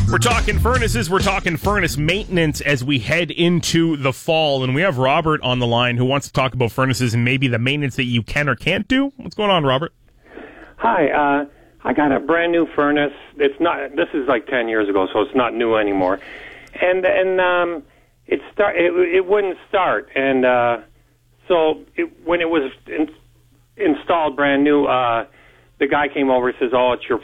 We're talking furnaces, we're talking furnace maintenance as we head into the fall, and we have Robert on the line who wants to talk about furnaces and maybe the maintenance that you can or can't do. What's going on, Robert? Hi, I got a brand new furnace. This is like 10 years ago, so it's not new anymore. And it wouldn't start, and when it was installed brand new, the guy came over and says, "Oh, it's your